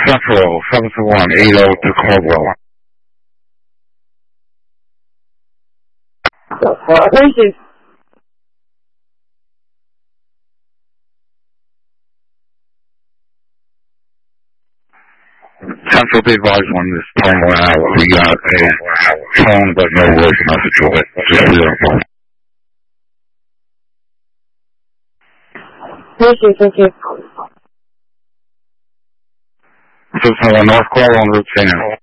Central 72180 to Caldwell. Thank you. Central be advised when this time went out. We got a phone but no voice message with it. Just the phone. Thank you. 721 North Caldwell on Route 10.